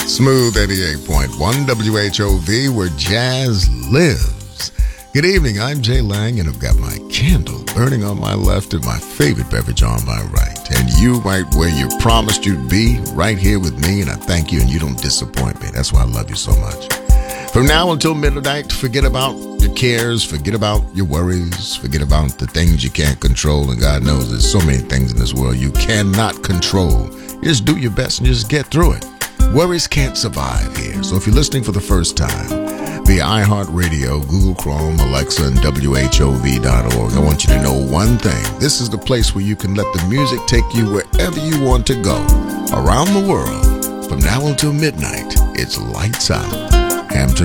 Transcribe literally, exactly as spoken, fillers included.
Smooth eighty-eight point one W H O V, where jazz lives. Good evening, I'm Jay Lang, and I've got my candle burning on my left and my favorite beverage on my right. And you right where you promised you'd be, right here with me, and I thank you, and you don't disappoint me. That's why I love you so much. From now until midnight, forget about your cares, forget about your worries, forget about the things you can't control, and God knows there's so many things in this world you cannot control. You just do your best and just get through it. Worries can't survive here. So if you're listening for the first time via iHeartRadio, Google Chrome, Alexa, and W H O V dot org, I want you to know one thing. This is the place where you can let the music take you wherever you want to go. Around the world, from now until midnight, it's lights out. Hampton